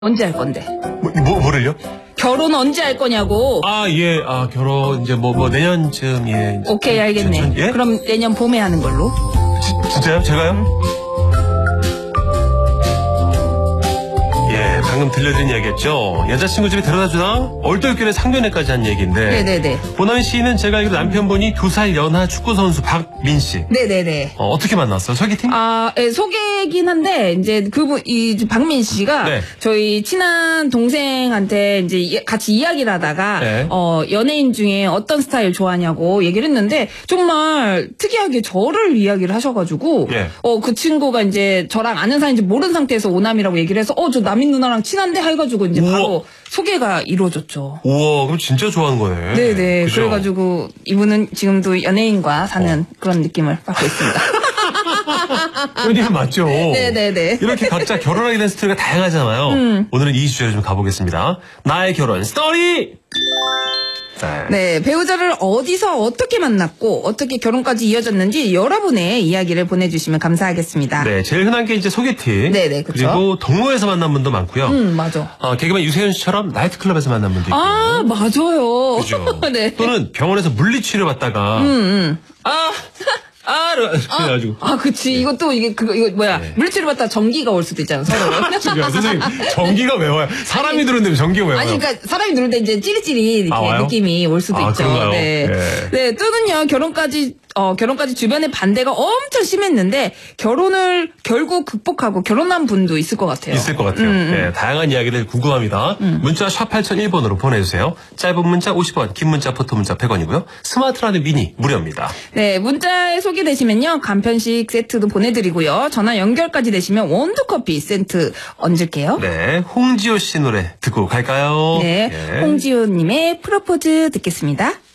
언제 할 건데? 뭐를요? 결혼 언제 할 거냐고. 예, 결혼, 이제 내년쯤, 예. 오케이, 알겠네. 예? 그럼 내년 봄에 하는 걸로. 진짜요? 제가요? 예, 방금 들려드린 이야기였죠. 여자친구 집에 데려다 주나? 얼떨결에 상견례까지 한 얘기인데. 네네네. 보나미 씨는 제가 알기로 남편분이 2살 연하 축구선수 박민 씨. 네네네. 어떻게 만났어요? 소개팅? 예, 소개긴 한데, 이제 이 박민 씨가 네. 저희 친한 동생한테 이제 같이 이야기를 하다가, 네. 연예인 중에 어떤 스타일 좋아하냐고 얘기를 했는데, 정말 특이하게 저를 이야기를 하셔가지고, 예. 그 친구가 이제 저랑 아는 사이인지 모르는 상태에서 오남이라고 얘기를 해서, 저 남인 누나랑 친한데 해가지고 이제 우와. 바로 소개가 이루어졌죠. 우와, 그럼 진짜 좋아하는 거네. 네네. 그죠? 그래가지고 이분은 지금도 연예인과 사는 그런 느낌을 받고 있습니다. 연예인 맞죠? 네네네. 이렇게 각자 결혼하게 된 스토리가 다양하잖아요. 오늘은 이 주제로 좀 가보겠습니다. 나의 결혼 스토리! 네, 배우자를 어디서 어떻게 만났고 어떻게 결혼까지 이어졌는지 여러분의 이야기를 보내주시면 감사하겠습니다. 네, 제일 흔한 게 이제 소개팅. 네네, 그쵸. 그리고 동호회에서 만난 분도 많고요. 맞아. 개그맨 유세윤 씨처럼 나이트클럽에서 만난 분도 있고. 맞아요. 그죠. 네. 또는 병원에서 물리치료 받다가. 그래가지고. 그치. 이것도 이거 뭐야. 네. 물질을 받다 전기가 올 수도 있잖아, 서로. 선생님, 전기가 왜 와요? 사람이 들었는데 전기가 왜 와요? 아니, 그러니까 사람이 누를 때 이제 찌릿찌릿 이렇게 와요? 느낌이 올 수도 있죠. 그런가요? 네. 네, 또는요, 결혼까지 주변에 반대가 엄청 심했는데, 결혼을 결국 극복하고 결혼한 분도 있을 것 같아요. 있을 것 같아요. 네, 다양한 이야기들 궁금합니다. 문자 샵 8001번으로 보내주세요. 짧은 문자 50원, 긴 문자, 포토 문자 100원이고요. 스마트 라디오 미니 무료입니다. 네, 문자에 소개되시면요, 간편식 세트도 보내드리고요. 전화 연결까지 되시면 원두커피 세트 얹을게요. 네, 홍지호 씨 노래 듣고 갈까요? 네, 홍지호님의 프로포즈 듣겠습니다.